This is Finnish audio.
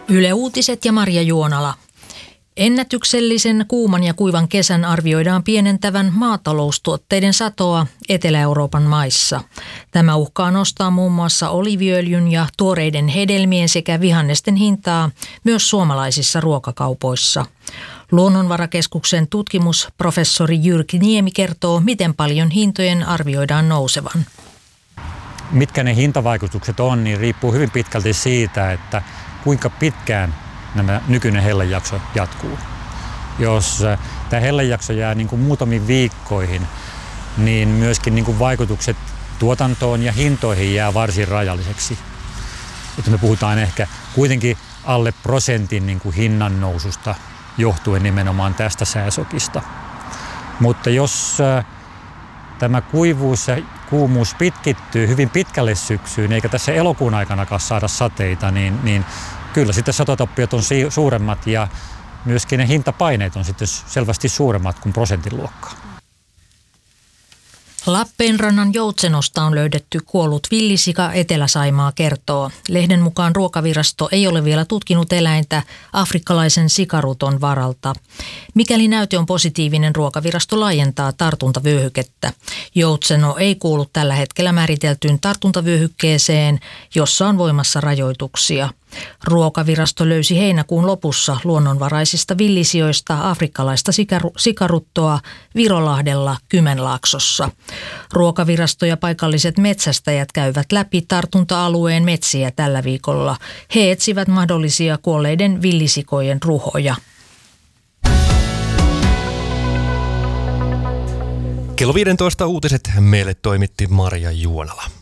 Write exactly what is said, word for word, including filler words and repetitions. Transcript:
Yle Uutiset ja Marja Juonala. Ennätyksellisen kuuman ja kuivan kesän arvioidaan pienentävän maataloustuotteiden satoa Etelä-Euroopan maissa. Tämä uhkaa nostaa muun muassa oliiviöljyn ja tuoreiden hedelmien sekä vihannesten hintaa myös suomalaisissa ruokakaupoissa. Luonnonvarakeskuksen tutkimusprofessori Jyrki Niemi kertoo, miten paljon hintojen arvioidaan nousevan. Mitkä ne hintavaikutukset on, niin riippuu hyvin pitkälti siitä, että kuinka pitkään nämä nykyinen hellejakso jatkuu. Jos tämä hellejakso jää niin kuin muutamiin viikkoihin, niin myöskin niin kuin vaikutukset tuotantoon ja hintoihin jää varsin rajalliseksi. Että me puhutaan ehkä kuitenkin alle prosentin niin kuin hinnan noususta johtuen nimenomaan tästä sääsokista. Mutta jos tämä kuivuus ja kuumuus pitkittyy hyvin pitkälle syksyyn, eikä tässä elokuun aikanakaan saada sateita, niin, niin kyllä sitten satotappiot on suuremmat ja myöskin ne hintapaineet on sitten selvästi suuremmat kuin prosentin luokkaa. Lappeenrannan Joutsenosta on löydetty kuollut villisika, Etelä-Saimaa kertoo. Lehden mukaan Ruokavirasto ei ole vielä tutkinut eläintä afrikkalaisen sikaruton varalta. Mikäli näyte on positiivinen, Ruokavirasto laajentaa tartuntavyöhykettä. Joutseno ei kuulu tällä hetkellä määriteltyyn tartuntavyöhykkeeseen, jossa on voimassa rajoituksia. Ruokavirasto löysi heinäkuun lopussa luonnonvaraisista villisijoista afrikkalaista sikaruttoa Virolahdella Kymenlaaksossa. Ruokavirasto ja paikalliset metsästäjät käyvät läpi tartunta-alueen metsiä tällä viikolla. He etsivät mahdollisia kuolleiden villisikojen ruhoja. Kello viisitoista uutiset meille toimitti Marja Juonala.